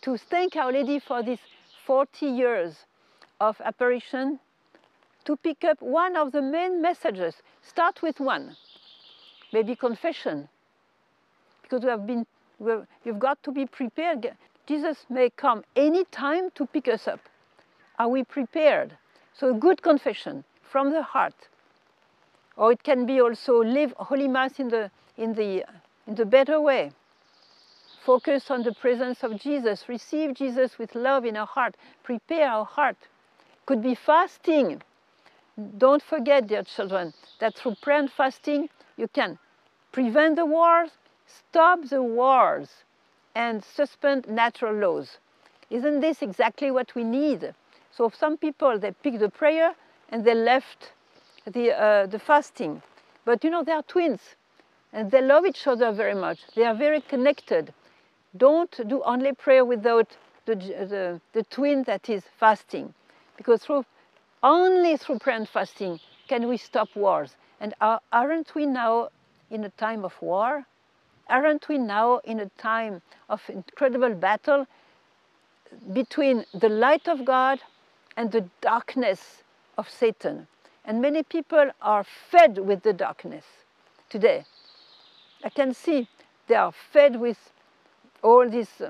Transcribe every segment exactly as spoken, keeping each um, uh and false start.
to thank Our Lady for these forty years of apparition, to pick up one of the main messages. Start with one, maybe confession, because we have been, we've, you've got to be prepared. Jesus may come any time to pick us up. Are we prepared? So a good confession from the heart. Or it can be also live Holy Mass in the, in the, in the better way. Focus on the presence of Jesus. Receive Jesus with love in our heart. Prepare our heart. Could be fasting. Don't forget, dear children, that through prayer and fasting, you can prevent the wars, stop the wars, and suspend natural laws. Isn't this exactly what we need? So some people, they pick the prayer and they left the, uh, the fasting. But you know, they are twins and they love each other very much. They are very connected. Don't do only prayer without the, the, the twin that is fasting. Because through, only through prayer and fasting can we stop wars. And are, aren't we now in a time of war? Aren't we now in a time of incredible battle between the light of God and the darkness of Satan? And many people are fed with the darkness today. I can see they are fed with all these uh,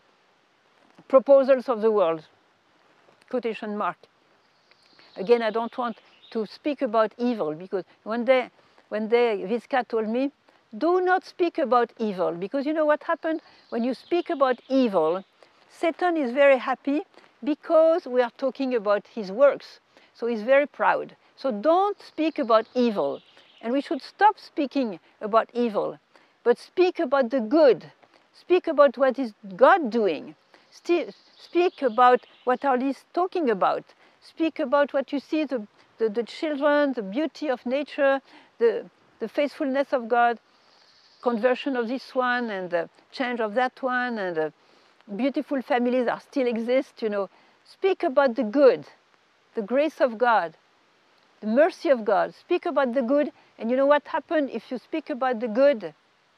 proposals of the world, quotation mark. Again, I don't want to speak about evil, because one day, one day Visca told me, do not speak about evil, because you know what happened? When you speak about evil, Satan is very happy because we are talking about his works. So he's very proud. So don't speak about evil. And we should stop speaking about evil, but speak about the good. Speak about what is God doing. St- speak about what Our Lady is talking about. Speak about what you see, the, the, the children, the beauty of nature, the, the faithfulness of God, conversion of this one and the change of that one, and the beautiful families that still exist, you know. Speak about the good, the grace of God, the mercy of God. Speak about the good, and you know what happened if you speak about the good?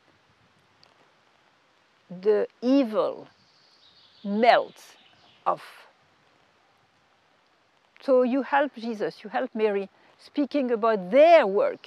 The evil melts off. So you help Jesus, you help Mary, speaking about their work.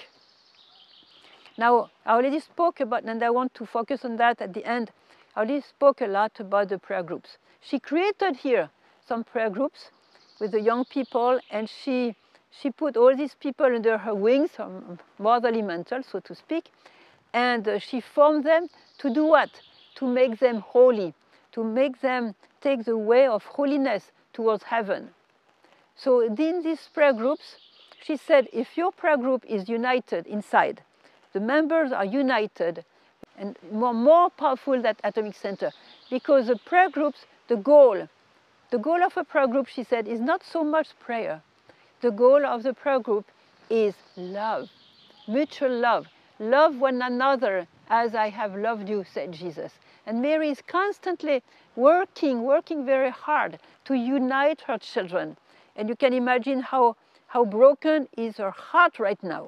Now, Our Lady spoke about, and I want to focus on that at the end, Our Lady spoke a lot about the prayer groups. She created here some prayer groups with the young people, and she, she put all these people under her wings, um, motherly mantle, so to speak, and uh, she formed them to do what? To make them holy, to make them take the way of holiness towards heaven. So in these prayer groups, she said, if your prayer group is united inside, the members are united and more, more powerful than Atomic Center, because the prayer groups, the goal, the goal of a prayer group, she said, is not so much prayer. The goal of the prayer group is love, mutual love. Love one another as I have loved you, said Jesus. And Mary is constantly working, working very hard to unite her children. And you can imagine how, how broken is her heart right now,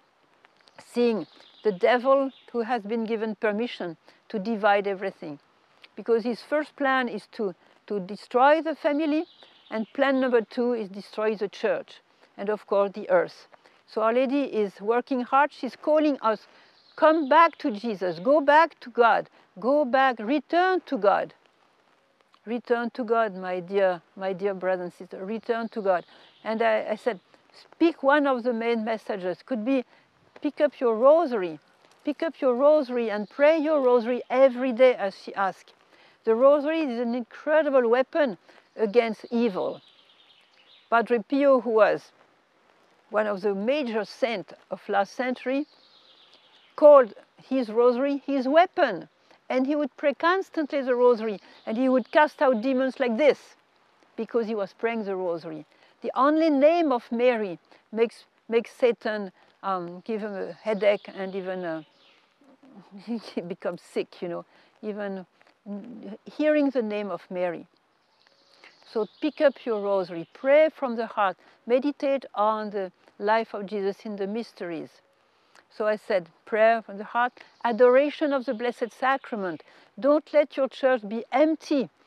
seeing the devil who has been given permission to divide everything. Because his first plan is to, to destroy the family, and plan number two is destroy the church, and of course the earth. So Our Lady is working hard. She's calling us, come back to Jesus, go back to God, go back, return to God. Return to God, my dear, my dear brothers and sisters, return to God. And I, I said, speak one of the main messages. Could be, pick up your rosary. Pick up your rosary and pray your rosary every day, as she asked. The rosary is an incredible weapon against evil. Padre Pio, who was one of the major saints of last century, called his rosary his weapon. And he would pray constantly the rosary, and he would cast out demons like this, because he was praying the rosary. The only name of Mary makes, makes Satan um, give him a headache, and even uh, he becomes sick, you know, even hearing the name of Mary. So pick up your rosary, pray from the heart, meditate on the life of Jesus in the mysteries. So I said, prayer from the heart, adoration of the Blessed Sacrament. Don't let your church be empty